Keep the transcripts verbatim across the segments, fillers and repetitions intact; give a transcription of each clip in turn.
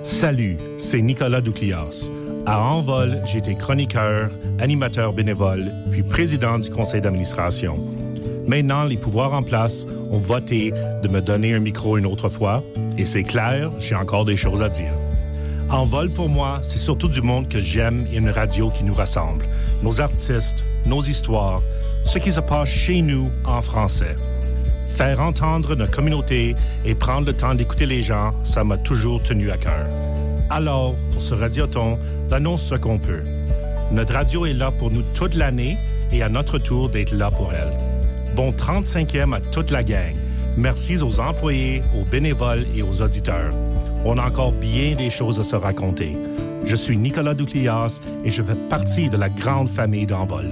Salut, c'est Nicolas Douclias. À Envol, j'ai été chroniqueur, animateur bénévole, puis président du conseil d'administration. Maintenant, les pouvoirs en place ont voté de me donner un micro une autre fois, et c'est clair, j'ai encore des choses à dire. Envol, pour moi, c'est surtout du monde que j'aime et une radio qui nous rassemble. Nos artistes, nos histoires, ce qui se passe chez nous en français. Faire entendre notre communauté et prendre le temps d'écouter les gens, ça m'a toujours tenu à cœur. Alors, pour ce radioton, donnons ce qu'on peut. Notre radio est là pour nous toute l'année et à notre tour d'être là pour elle. Bon trente-cinquième à toute la gang. Merci aux employés, aux bénévoles et aux auditeurs. On a encore bien des choses à se raconter. Je suis Nicolas Douclias et je fais partie de la grande famille d'Envol.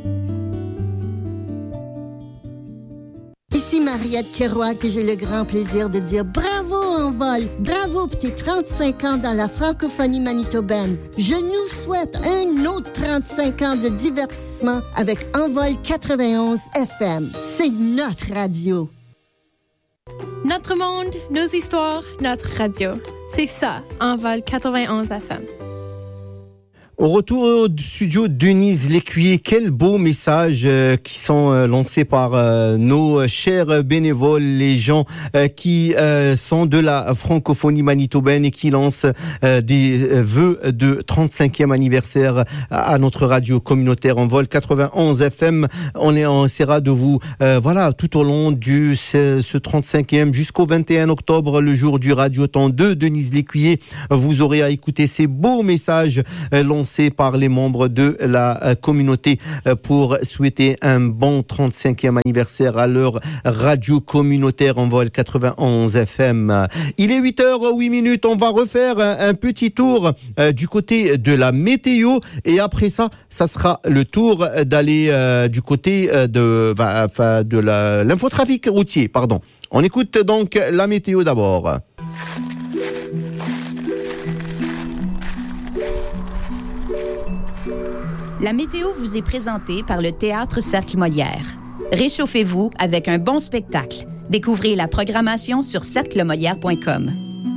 Ici Mariette Kerouac et j'ai le grand plaisir de dire bravo Envol, bravo pour tes trente-cinq ans dans la francophonie manitobaine. Je nous souhaite un autre trente-cinq ans de divertissement avec Envol quatre-vingt-onze F M. C'est notre radio. Notre monde, nos histoires, notre radio. C'est ça, Envol quatre-vingt-onze F M. Au retour du studio, Denise Lécuyer, quel beau message euh, qui sont euh, lancés par euh, nos chers bénévoles, les gens euh, qui euh, sont de la francophonie manitobaine et qui lancent euh, des euh, vœux de trente-cinquième anniversaire à, à notre radio communautaire Envol quatre-vingt-onze F M. On, est, on essaiera de vous, euh, voilà, tout au long du ce, ce trente-cinquième jusqu'au vingt et un octobre, le jour du Radioton de Denise Lécuyer, vous aurez à écouter ces beaux messages euh, lancés par les membres de la communauté pour souhaiter un bon trente-cinquième anniversaire à leur radio communautaire Envol quatre-vingt-onze F M. Il est huit heures huit minutes, on va refaire un petit tour du côté de la météo et après ça, ça sera le tour d'aller du côté de, enfin, de la, l'infotrafic routier, pardon. On écoute donc la météo d'abord. La météo vous est présentée par le Théâtre Cercle Molière. Réchauffez-vous avec un bon spectacle. Découvrez la programmation sur cercle molière point com.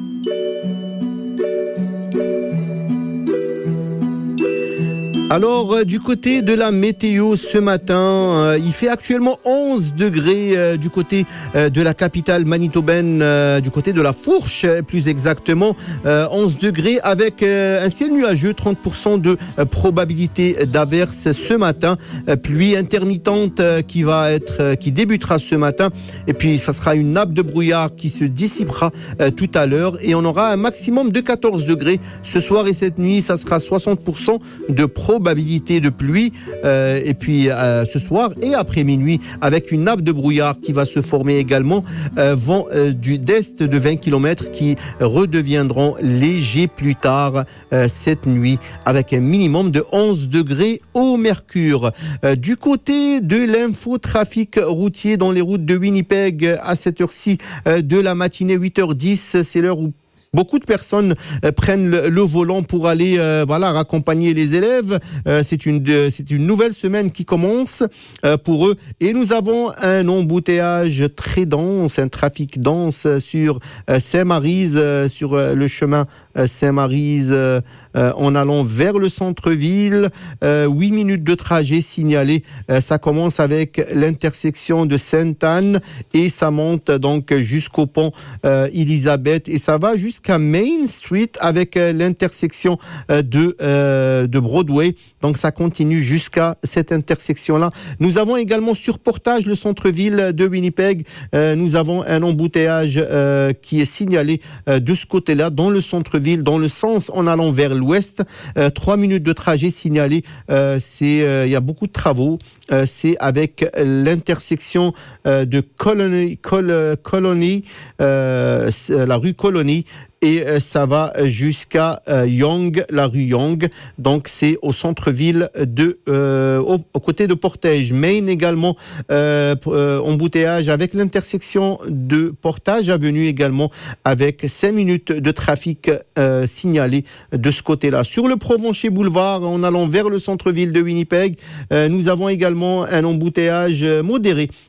Alors, euh, du côté de la météo ce matin, euh, il fait actuellement onze degrés euh, du côté euh, de la capitale manitobaine, euh, du côté de la Fourche, plus exactement, euh, onze degrés avec euh, un ciel nuageux, trente pour cent de euh, probabilité d'averse ce matin, euh, pluie intermittente euh, qui va être, euh, qui débutera ce matin, et puis ça sera une nappe de brouillard qui se dissipera euh, tout à l'heure, et on aura un maximum de quatorze degrés ce soir et cette nuit, ça sera soixante pour cent de probabilité probabilité de pluie euh, et puis euh, ce soir et après minuit avec une nappe de brouillard qui va se former également, euh, vent euh, du d'est de vingt kilomètres qui redeviendront légers plus tard euh, cette nuit avec un minimum de onze degrés au mercure. Euh, du côté de l'infotrafic routier dans les routes de Winnipeg à cette heure-ci euh, de la matinée, huit heures dix, c'est l'heure où beaucoup de personnes euh, prennent le, le volant pour aller euh, voilà raccompagner les élèves. Euh, c'est une de, c'est une nouvelle semaine qui commence euh, pour eux et nous avons un embouteillage très dense, un trafic dense sur euh, Saint-Maryse, euh, sur euh, le chemin euh, Saint-Maryse euh, euh, en allant vers le centre-ville. Euh, huit minutes de trajet signalé. Euh, ça commence avec l'intersection de Sainte-Anne et ça monte donc jusqu'au pont euh, Élisabeth et ça va jusqu'à jusqu'à Main Street avec euh, l'intersection euh, de, euh, de Broadway. Donc ça continue jusqu'à cette intersection-là. Nous avons également sur Portage le centre-ville de Winnipeg. Euh, nous avons un embouteillage euh, qui est signalé euh, de ce côté-là, dans le centre-ville, dans le sens en allant vers l'ouest. Euh, trois minutes de trajet signalé. Euh, c'est, euh, il y a beaucoup de travaux. Euh, c'est avec l'intersection euh, de Colony, Col, Colony euh, la rue Colony. Et ça va jusqu'à euh, Yonge, la rue Yonge. Donc c'est au centre-ville de, euh, au, au côté de Portage. Main également, euh, euh, embouteillage avec l'intersection de Portage Avenue également, avec cinq minutes de trafic euh, signalé de ce côté-là. Sur le Provencher Boulevard, en allant vers le centre-ville de Winnipeg, euh, nous avons également un embouteillage modéré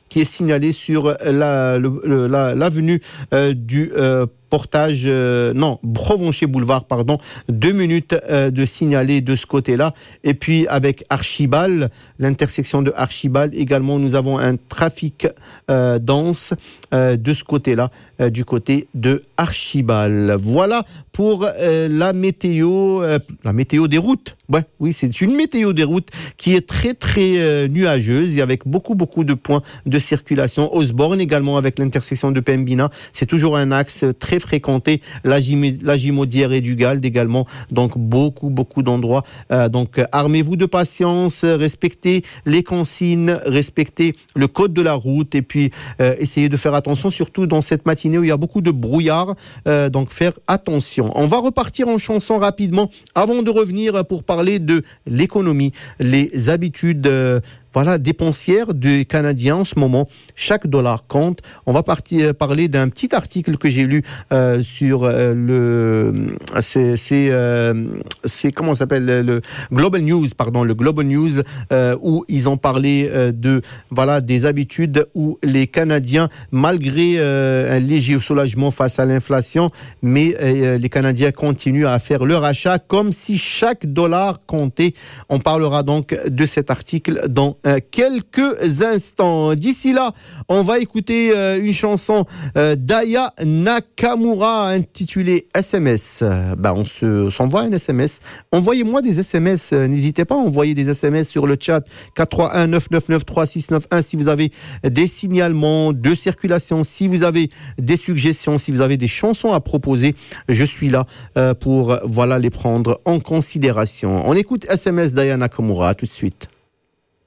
qui est signalé sur la, le, la, l'avenue euh, du euh, Portage, euh, non, Provencher Boulevard, pardon, deux minutes euh, de signaler de ce côté-là. Et puis avec Archibald, l'intersection de Archibald, également, nous avons un trafic euh, dense euh, de ce côté-là, euh, du côté de Archibald. Voilà pour euh, la météo, euh, la météo des routes. Ouais, oui, c'est une météo des routes qui est très très euh, nuageuse et avec beaucoup beaucoup de points de circulation. Osborne également avec l'intersection de Pembina, c'est toujours un axe très fréquenté. La, Gim- la Gimaudière et du Galde également, donc beaucoup beaucoup d'endroits. Euh, donc armez-vous de patience, respectez les consignes, respectez le code de la route et puis euh, essayez de faire attention, surtout dans cette matinée où il y a beaucoup de brouillard. Euh, donc faire attention. On va repartir en chanson rapidement avant de revenir pour parler de l'économie, les habitudes euh, voilà, dépensières des Canadiens en ce moment. Chaque dollar compte. On va partir, parler d'un petit article que j'ai lu euh, sur euh, le, c'est, c'est, euh, c'est comment ça s'appelle, le Global News, pardon, le Global News, euh, où ils ont parlé euh, de, voilà, des habitudes où les Canadiens, malgré euh, un léger soulagement face à l'inflation, mais euh, les Canadiens continuent à faire leur achat comme si chaque dollar comptait. On parlera donc de cet article dans Euh, quelques instants. D'ici là, on va écouter euh, une chanson euh, d'Aya Nakamura intitulée S M S. Euh, ben, on se, s'envoie un S M S. Envoyez-moi des S M S. Euh, n'hésitez pas à envoyer des S M S sur le chat quatre trois un neuf neuf neuf trois six neuf un si vous avez des signalements de circulation, si vous avez des suggestions, si vous avez des chansons à proposer. Je suis là euh, pour voilà, les prendre en considération. On écoute S M S d'Aya Nakamura tout de suite.